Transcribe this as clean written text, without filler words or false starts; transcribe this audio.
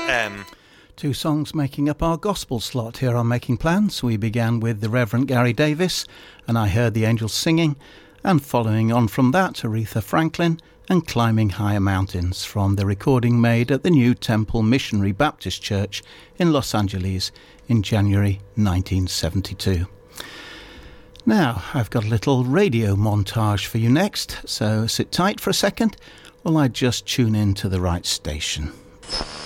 FM. Two songs making up our gospel slot here on Making Plans. We began with the Reverend Gary Davis, and I Heard the Angels Singing, and following on from that, Aretha Franklin and Climbing Higher Mountains from the recording made at the New Temple Missionary Baptist Church in Los Angeles in January 1972. Now, I've got a little radio montage for you next, so sit tight for a second while I just tune in to the right station.